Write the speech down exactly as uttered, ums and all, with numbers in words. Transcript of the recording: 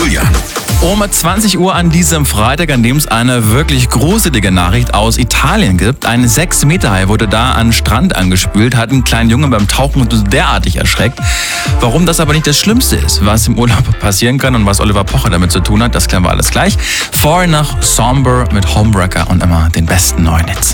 Julian. Um zwanzig Uhr an diesem Freitag, an dem es eine wirklich gruselige Nachricht aus Italien gibt. Ein sechs Meter Hai wurde da an den Strand angespült, hat einen kleinen Jungen beim Tauchen derartig erschreckt. Warum das aber nicht das Schlimmste ist, was im Urlaub passieren kann und was Oliver Pocher damit zu tun hat, das klären wir alles gleich. Vorher nach Somber mit Homewrecker und immer den besten neuen Hits.